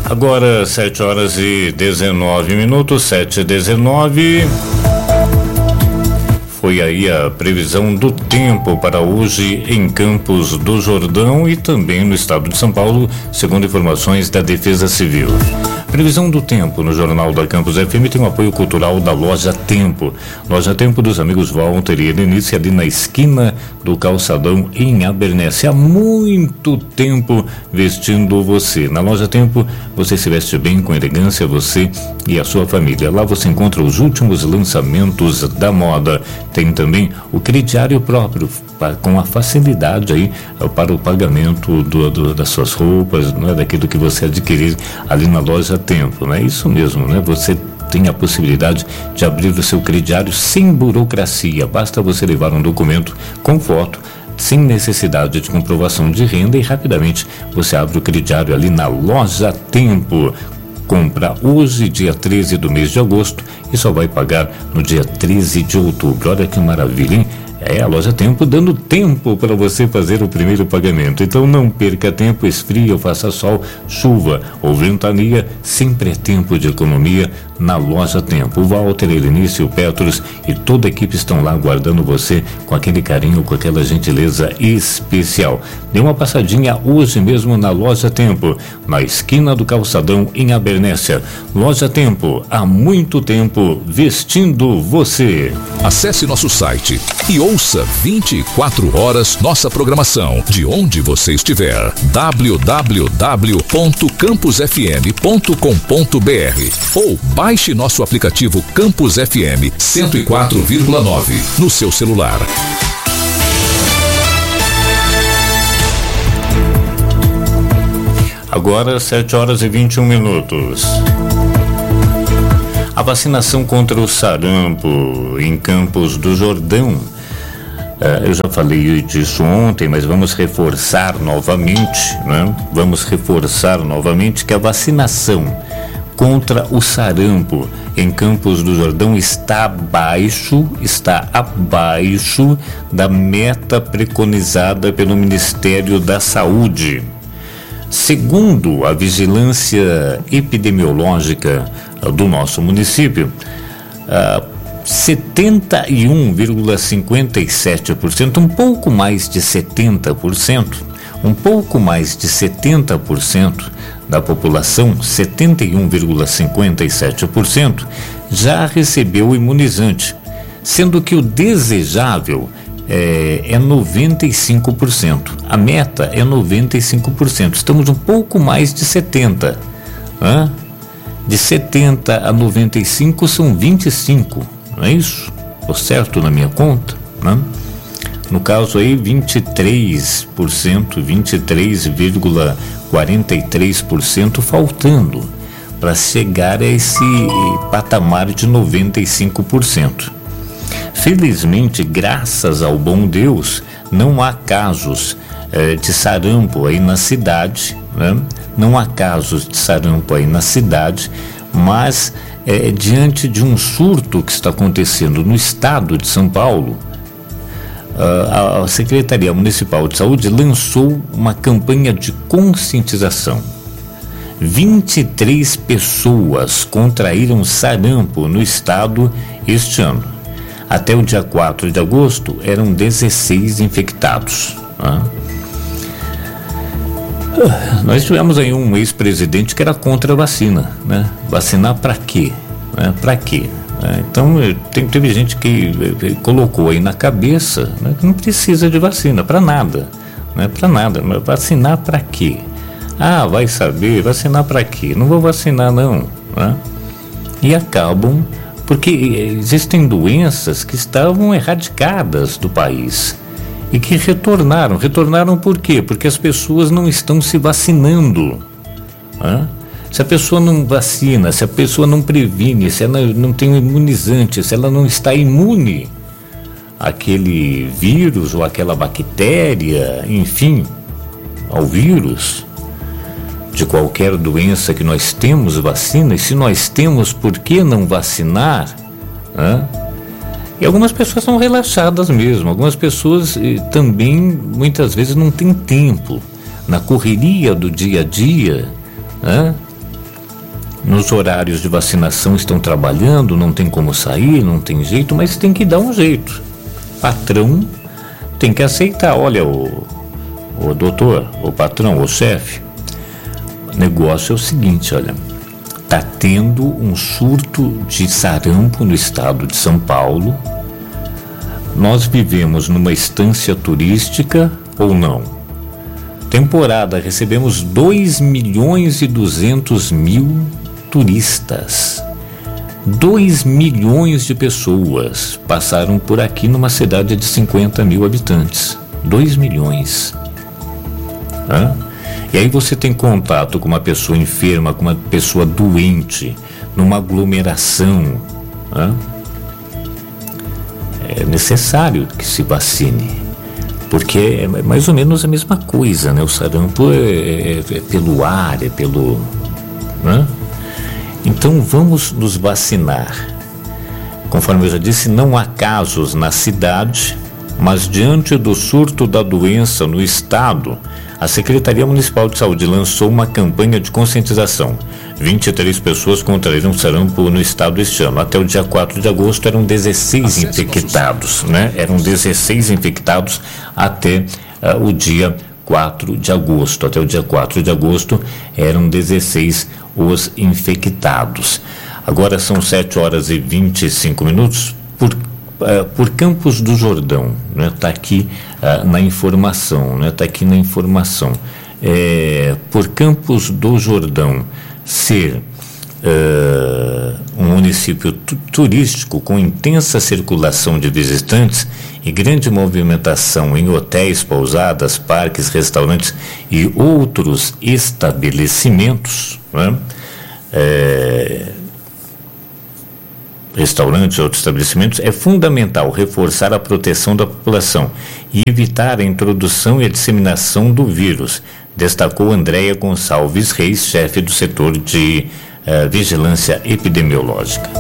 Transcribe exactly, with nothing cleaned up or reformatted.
Agora sete horas e dezenove minutos, sete e dezenove. Foi aí a previsão do tempo para hoje em Campos do Jordão e também no estado de São Paulo, segundo informações da Defesa Civil. Previsão do tempo no Jornal da Campus F M tem o apoio cultural da Loja Tempo. Loja Tempo dos amigos Walter e Denise, ali na esquina do Calçadão em Abernéssia. Há muito tempo vestindo você. Na Loja Tempo você se veste bem, com elegância, você e a sua família. Lá você encontra os últimos lançamentos da moda. Tem também o crediário próprio, com a facilidade aí para o pagamento do, do, das suas roupas, né, daquilo que você adquirir ali na Loja Tempo, né? Isso mesmo, né? Você tem a possibilidade de abrir o seu crediário sem burocracia. Basta você levar um documento com foto, sem necessidade de comprovação de renda, e rapidamente você abre o crediário ali na Loja Tempo. Compra hoje, dia treze do mês de agosto, e só vai pagar no dia treze de outubro. Olha que maravilha, hein? É a Loja Tempo dando tempo para você fazer o primeiro pagamento. Então não perca tempo, esfria ou faça sol, chuva ou ventania, sempre é tempo de economia na Loja Tempo. O Walter, Elenice, o Petros e toda a equipe estão lá aguardando você com aquele carinho, com aquela gentileza especial. Dê uma passadinha hoje mesmo na Loja Tempo, na esquina do Calçadão em Abernéssia. Loja Tempo, há muito tempo vestindo você. Acesse nosso site e ouça vinte e quatro horas nossa programação, de onde você estiver. w w w ponto campus f m ponto com ponto b r ou baixe nosso aplicativo Campus F M cento e quatro vírgula nove no seu celular. Agora sete horas e vinte e um minutos. A vacinação contra o sarampo em Campos do Jordão. Uh, eu já falei disso ontem, mas vamos reforçar novamente, né? Vamos reforçar novamente que a vacinação contra o sarampo em Campos do Jordão está abaixo, está abaixo da meta preconizada pelo Ministério da Saúde. Segundo a vigilância epidemiológica do nosso município, uh, setenta e um vírgula cinquenta e sete por cento, um pouco mais de setenta por cento, um pouco mais de setenta por cento da população, setenta e um vírgula cinquenta e sete por cento, já recebeu o imunizante, sendo que o desejável é, é noventa e cinco por cento. A meta é noventa e cinco por cento. Estamos um pouco mais de setenta por cento. Né? De setenta a noventa e cinco são vinte e cinco, não é isso? Estou certo na minha conta, né? No caso aí, vinte e três por cento, vinte e três vírgula quarenta e três por cento faltando para chegar a esse patamar de noventa e cinco por cento. Felizmente, graças ao bom Deus, não há casos eh, de sarampo aí na cidade, né? Não há casos de sarampo aí na cidade, mas eh, diante de um surto que está acontecendo no estado de São Paulo, a Secretaria Municipal de Saúde lançou uma campanha de conscientização. vinte e três pessoas contraíram sarampo no estado este ano. Até o dia quatro de agosto, eram dezesseis infectados. Né? Nós tivemos aí um ex-presidente que era contra a vacina. Né? Vacinar para quê? Né? Para quê? Então, tem, teve gente que colocou aí na cabeça, né, que não precisa de vacina, para nada, né, para nada, mas vacinar para quê? Ah, vai saber, vacinar para quê? Não vou vacinar não, né? E acabam, porque existem doenças que estavam erradicadas do país e que retornaram, retornaram por quê? Porque as pessoas não estão se vacinando, né? Se a pessoa não vacina, se a pessoa não previne, se ela não tem um imunizante, se ela não está imune àquele vírus ou àquela bactéria, enfim, ao vírus de qualquer doença que nós temos vacina, e se nós temos, por que não vacinar? Né? E algumas pessoas são relaxadas mesmo, algumas pessoas eh, também muitas vezes não têm tempo, na correria do dia a dia, né? nos horários de vacinação estão trabalhando, não tem como sair, não tem jeito, mas tem que dar um jeito. Patrão tem que aceitar. Olha, o, o doutor, o patrão, o chefe, o negócio é o seguinte, olha, tá tendo um surto de sarampo no estado de São Paulo. Nós vivemos numa estância turística ou não? Temporada, recebemos dois milhões e duzentos mil turistas. dois milhões de pessoas passaram por aqui numa cidade de cinquenta mil habitantes. dois milhões. Hã? E aí você tem contato com uma pessoa enferma, com uma pessoa doente, numa aglomeração. Hã? É necessário que se vacine. Porque é mais ou menos a mesma coisa, né? O sarampo é, é, é pelo ar, é pelo... Né? Então vamos nos vacinar. Conforme eu já disse, não há casos na cidade, mas diante do surto da doença no estado, a Secretaria Municipal de Saúde lançou uma campanha de conscientização. vinte e três pessoas contraíram sarampo no estado este ano. Até o dia quatro de agosto eram dezesseis Acesso infectados, né? Eram dezesseis infectados até uh, o dia quatro de agosto. Até o dia quatro de agosto eram dezesseis os infectados. Agora são sete horas e vinte e cinco minutos. Por Uh, por Campos do Jordão, né? Tá aqui uh, na informação, né? Tá aqui na informação. É, por Campos do Jordão ser uh, um município tu- turístico com intensa circulação de visitantes e grande movimentação em hotéis, pousadas, parques, restaurantes e outros estabelecimentos, né? É, restaurantes e outros estabelecimentos, é fundamental reforçar a proteção da população e evitar a introdução e a disseminação do vírus, destacou Andréia Gonçalves Reis, chefe do setor de uh, vigilância epidemiológica.